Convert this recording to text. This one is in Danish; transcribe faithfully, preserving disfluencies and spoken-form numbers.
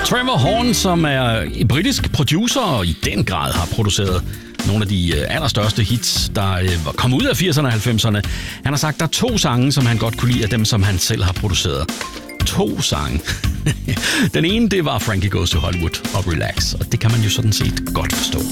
Trevor Horn, som er en britisk producer og i den grad har produceret nogle af de allerstørste hits, der kom ud af firserne og halvfemserne. Han har sagt, at der er to sange, som han godt kunne lide af dem, som han selv har produceret. To sange. Den ene, det var Frankie Goes to Hollywood og Relax, og det kan man jo sådan set godt forstå.